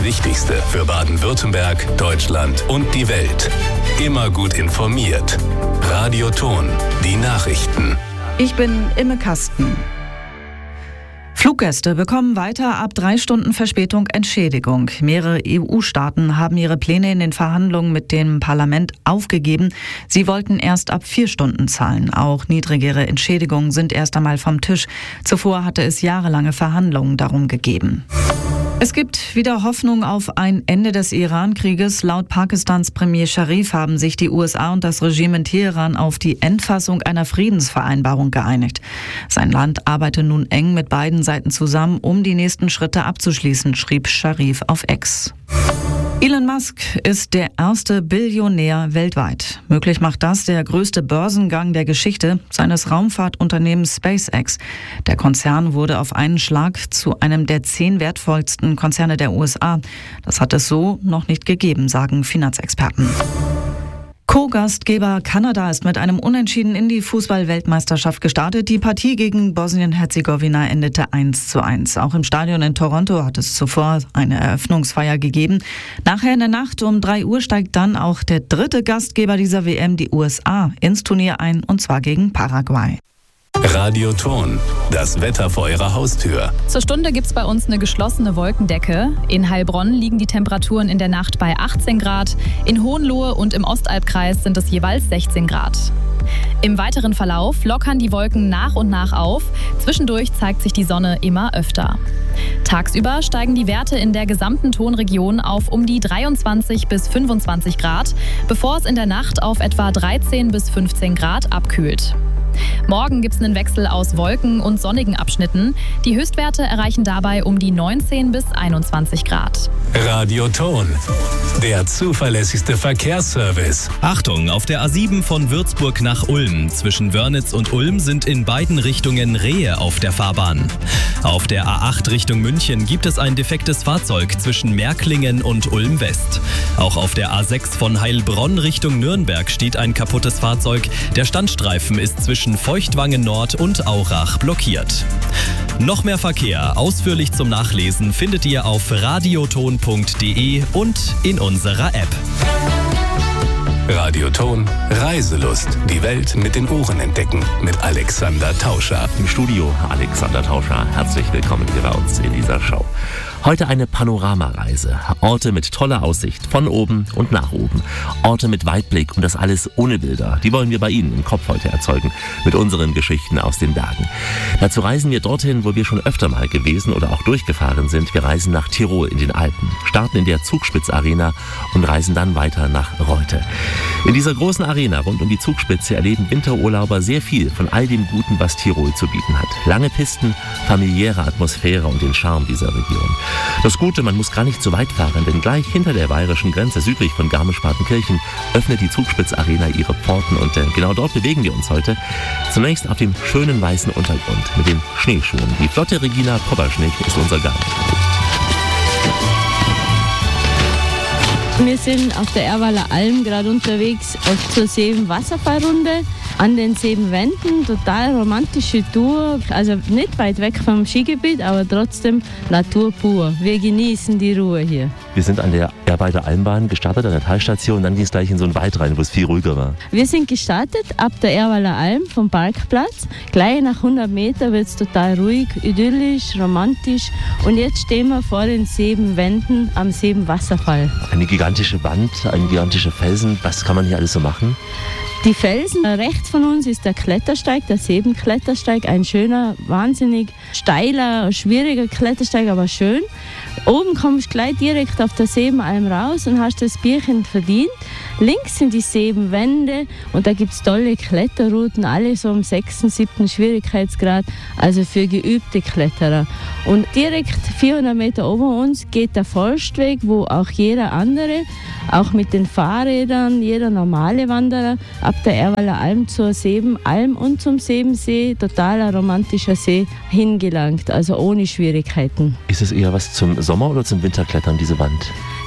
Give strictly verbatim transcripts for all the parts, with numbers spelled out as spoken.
Das Wichtigste für Baden-Württemberg, Deutschland und die Welt. Immer gut informiert. Radio Ton, die Nachrichten. Ich bin Imme Kasten. Fluggäste bekommen weiter ab drei Stunden Verspätung Entschädigung. Mehrere E U-Staaten haben ihre Pläne in den Verhandlungen mit dem Parlament aufgegeben. Sie wollten erst ab vier Stunden zahlen. Auch niedrigere Entschädigungen sind erst einmal vom Tisch. Zuvor hatte es jahrelange Verhandlungen darum gegeben. Es gibt wieder Hoffnung auf ein Ende des Iran-Krieges. Laut Pakistans Premier Sharif haben sich die U S A und das Regime in Teheran auf die Endfassung einer Friedensvereinbarung geeinigt. Sein Land arbeite nun eng mit beiden Seiten zusammen, um die nächsten Schritte abzuschließen, schrieb Sharif auf X. Elon Musk ist der erste Billionär weltweit. Möglich macht das der größte Börsengang der Geschichte seines Raumfahrtunternehmens SpaceX. Der Konzern wurde auf einen Schlag zu einem der zehn wertvollsten Konzerne der U S A. Das hat es so noch nicht gegeben, sagen Finanzexperten. Co-Gastgeber Kanada ist mit einem Unentschieden in die Fußball-Weltmeisterschaft gestartet. Die Partie gegen Bosnien-Herzegowina endete eins zu eins. Auch im Stadion in Toronto hat es zuvor eine Eröffnungsfeier gegeben. Nachher in der Nacht um drei Uhr steigt dann auch der dritte Gastgeber dieser W M, die U S A, ins Turnier ein, und zwar gegen Paraguay. Radio Ton, das Wetter vor Ihrer Haustür. Zur Stunde gibt's bei uns eine geschlossene Wolkendecke. In Heilbronn liegen die Temperaturen in der Nacht bei achtzehn Grad. In Hohenlohe und im Ostalbkreis sind es jeweils sechzehn Grad. Im weiteren Verlauf lockern die Wolken nach und nach auf. Zwischendurch zeigt sich die Sonne immer öfter. Tagsüber steigen die Werte in der gesamten Tonregion auf um die dreiundzwanzig bis fünfundzwanzig Grad, bevor es in der Nacht auf etwa dreizehn bis fünfzehn Grad abkühlt. Morgen gibt es einen Wechsel aus Wolken und sonnigen Abschnitten. Die Höchstwerte erreichen dabei um die neunzehn bis einundzwanzig Grad. Radio Ton, der zuverlässigste Verkehrsservice. Achtung, auf der A sieben von Würzburg nach Ulm. Zwischen Wörnitz und Ulm sind in beiden Richtungen Rehe auf der Fahrbahn. Auf der A acht Richtung München gibt es ein defektes Fahrzeug zwischen Märklingen und Ulm West. Auch auf der A sechs von Heilbronn Richtung Nürnberg steht ein kaputtes Fahrzeug. Der Standstreifen ist zwischen Feuchtwangen Nord und Aurach blockiert. Noch mehr Verkehr, ausführlich zum Nachlesen, findet ihr auf radioton punkt de und in unserer App. Radio Ton, Reiselust. Die Welt mit den Ohren entdecken. Mit Alexander Tauscher. Im Studio Alexander Tauscher. Herzlich willkommen hier bei uns in dieser Show. Heute eine Panoramareise. Orte mit toller Aussicht von oben und nach oben. Orte mit Weitblick und das alles ohne Bilder. Die wollen wir bei Ihnen im Kopf heute erzeugen mit unseren Geschichten aus den Bergen. Dazu reisen wir dorthin, wo wir schon öfter mal gewesen oder auch durchgefahren sind. Wir reisen nach Tirol in den Alpen, starten in der Zugspitz-Arena und reisen dann weiter nach Reute. In dieser großen Arena rund um die Zugspitze erleben Winterurlauber sehr viel von all dem Guten, was Tirol zu bieten hat. Lange Pisten, familiäre Atmosphäre und den Charme dieser Region. Das Gute, man muss gar nicht so weit fahren, denn gleich hinter der bayerischen Grenze südlich von Garmisch-Partenkirchen öffnet die Zugspitz-Arena ihre Pforten und äh, genau dort bewegen wir uns heute. Zunächst auf dem schönen weißen Untergrund mit den Schneeschuhen. Die flotte Regina Poberschnig ist unser Guide. Wir sind auf der Erwaler Alm gerade unterwegs auf zur Seeben-Wasserfallrunde. An den Sebenwänden, total romantische Tour, also nicht weit weg vom Skigebiet, aber trotzdem Natur pur. Wir genießen die Ruhe hier. Wir sind an der Erwalder Almbahn gestartet, an der Talstation, dann ging es gleich in so einen Wald rein, wo es viel ruhiger war. Wir sind gestartet ab der Erwaler Alm vom Parkplatz. Gleich nach hundert Metern wird es total ruhig, idyllisch, romantisch. Und jetzt stehen wir vor den Sebenwänden am Sebenwasserfall. Eine gigantische Wand, ein gigantischer Felsen. Was kann man hier alles so machen? Die Felsen, rechts von uns ist der Klettersteig, der Sebenklettersteig, ein schöner, wahnsinnig steiler, schwieriger Klettersteig, aber schön. Oben kommst du gleich direkt auf der Sebenalm raus und hast das Bierchen verdient. Links sind die Sebenwände und da gibt es tolle Kletterrouten, alle so im sechsten, siebten Schwierigkeitsgrad, also für geübte Kletterer. Und direkt vierhundert Meter ober uns geht der Forstweg, wo auch jeder andere, auch mit den Fahrrädern, jeder normale Wanderer, ab der Erwaler Alm zur Sebenalm und zum Sebensee, totaler romantischer See, hingelangt, also ohne Schwierigkeiten. Ist es eher was zum Sommer- oder zum Winterklettern, diese Wand?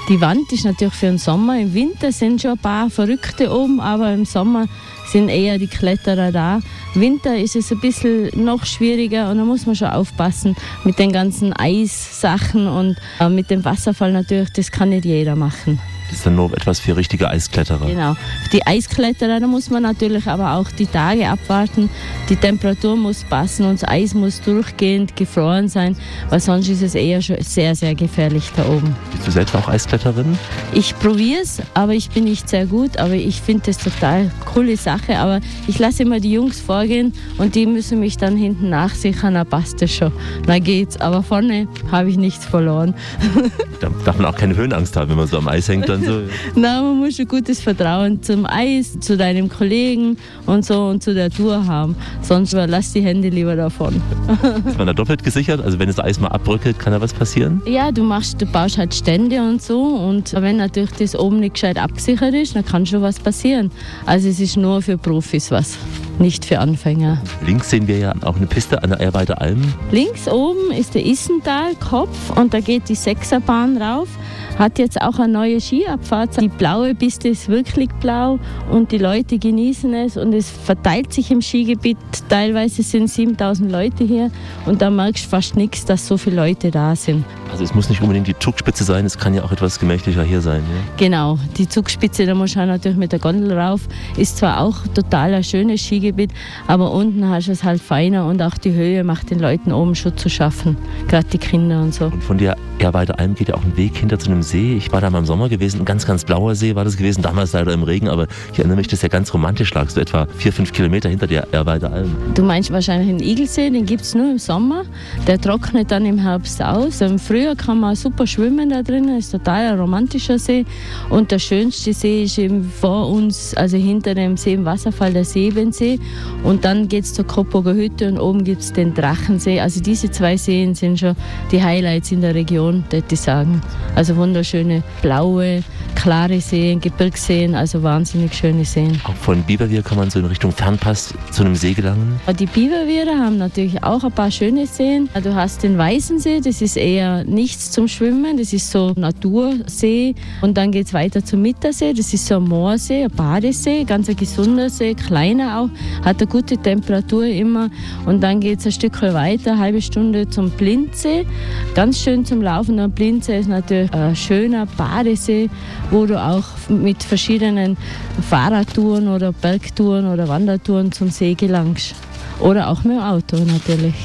Die Wand ist natürlich für den Sommer. Im Winter sind schon ein paar Verrückte oben, aber im Sommer sind eher die Kletterer da. Im Winter ist es ein bisschen noch schwieriger und da muss man schon aufpassen mit den ganzen Eissachen und äh, mit dem Wasserfall natürlich, das kann nicht jeder machen. Das ist dann nur etwas für richtige Eiskletterer. Genau. Die Eiskletterer, da muss man natürlich aber auch die Tage abwarten. Die Temperatur muss passen und das Eis muss durchgehend gefroren sein, weil sonst ist es eher schon sehr, sehr gefährlich da oben. Bist du selbst auch Eiskletterin? Ich probiere es, aber ich bin nicht sehr gut. Aber ich finde das total coole Sache. Aber ich lasse immer die Jungs vorgehen und die müssen mich dann hinten nachsichern, dann passt das schon. Dann geht's. Aber vorne habe ich nichts verloren. Da darf man auch keine Höhenangst haben, wenn man so am Eis hängt. Dann so. Nein, man muss ein gutes Vertrauen zum Eis, zu deinem Kollegen und so und zu der Tour haben. Sonst lass die Hände lieber davon. Ist man da doppelt gesichert? Also wenn das Eis mal abbröckelt, kann da was passieren? Ja, du, machst, du baust halt Stände und so. Und wenn natürlich das oben nicht gescheit abgesichert ist, dann kann schon was passieren. Also es ist nur für Profis was, nicht für Anfänger. Links sehen wir ja auch eine Piste an der Ehrweider Alm. Links oben ist der Issental-Kopf und da geht die Sechserbahn rauf. Hat jetzt auch eine neue Skiabfahrt. Die blaue Piste ist wirklich blau und die Leute genießen es und es verteilt sich im Skigebiet. Teilweise sind siebentausend Leute hier und da merkst du fast nichts, dass so viele Leute da sind. Also es muss nicht unbedingt die Zugspitze sein, es kann ja auch etwas gemächlicher hier sein. Ja? Genau, die Zugspitze, da musst du natürlich mit der Gondel rauf. Ist zwar auch total ein schönes Skigebiet, aber unten hast du es halt feiner und auch die Höhe macht den Leuten oben schon zu schaffen, gerade die Kinder und so. Und von der Ehrweider Alm geht ja auch ein Weg hinter zu einem See. Ich war da mal im Sommer gewesen, ein ganz, ganz blauer See war das gewesen, damals leider im Regen, aber ich erinnere mich, das ist ja ganz romantisch, lagst du etwa vier, fünf Kilometer hinter der Ehrweider Alm. Du meinst wahrscheinlich den Igelsee, den gibt es nur im Sommer, der trocknet dann im Herbst aus. Im Frühjahr kann man super schwimmen da drinnen, ist total ein romantischer See und der schönste See ist eben vor uns, also hinter dem See im Wasserfall, der Sebensee und dann geht es zur Koppoger Hütte und oben gibt es den Drachensee. Also diese zwei Seen sind schon die Highlights in der Region, würde ich sagen. Also wunderschöne blaue, klare Seen, Gebirgsseen, also wahnsinnig schöne Seen. Auch von Biberwier kann man so in Richtung Fernpass zu einem See gelangen? Die Biberwierer haben natürlich auch ein paar schöne Seen. Du hast den Weißensee, das ist eher nichts zum Schwimmen, das ist so ein Natursee. Und dann geht es weiter zum Mittersee, das ist so ein Moorsee, ein Badesee, ganz ein gesunder See, kleiner auch, hat eine gute Temperatur immer. Und dann geht es ein Stück weiter, eine halbe Stunde zum Blindsee, ganz schön zum Laufen. Und Blindsee ist natürlich ein schöner Badesee, wo du auch mit verschiedenen Fahrradtouren oder Bergtouren oder Wandertouren zum See gelangst. Oder auch mit dem Auto natürlich.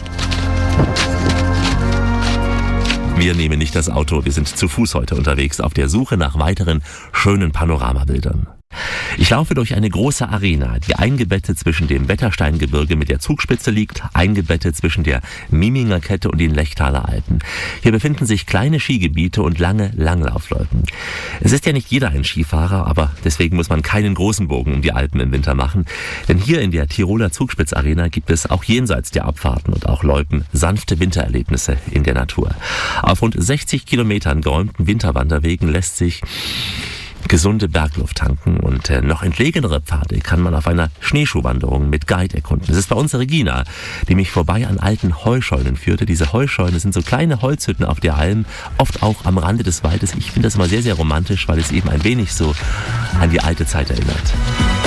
Wir nehmen nicht das Auto, wir sind zu Fuß heute unterwegs auf der Suche nach weiteren schönen Panoramabildern. Ich laufe durch eine große Arena, die eingebettet zwischen dem Wettersteingebirge mit der Zugspitze liegt, eingebettet zwischen der Miminger Kette und den Lechtaler Alpen. Hier befinden sich kleine Skigebiete und lange Langlaufloipen. Es ist ja nicht jeder ein Skifahrer, aber deswegen muss man keinen großen Bogen um die Alpen im Winter machen. Denn hier in der Tiroler Zugspitzarena gibt es auch jenseits der Abfahrten und auch Loipen sanfte Wintererlebnisse in der Natur. Auf rund sechzig Kilometern geräumten Winterwanderwegen lässt sich gesunde Bergluft tanken und äh, noch entlegenere Pfade kann man auf einer Schneeschuhwanderung mit Guide erkunden. Das ist bei uns Regina, die mich vorbei an alten Heuscheunen führte. Diese Heuscheunen sind so kleine Holzhütten auf der Alm, oft auch am Rande des Waldes. Ich finde das immer sehr, sehr romantisch, weil es eben ein wenig so an die alte Zeit erinnert.